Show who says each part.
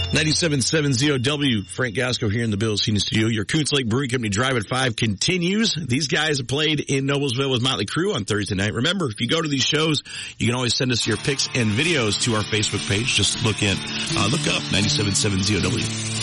Speaker 1: 97.7 ZOW, Frank Gasco here in the Bills Heating Studio. Your Coons Lake Brewing Company Drive at 5 continues. These guys have played in Noblesville with Motley Crue on Thursday night. Remember, if you go to these shows, you can always send us your pics and videos to our Facebook page. Just look up 97.7 ZOW.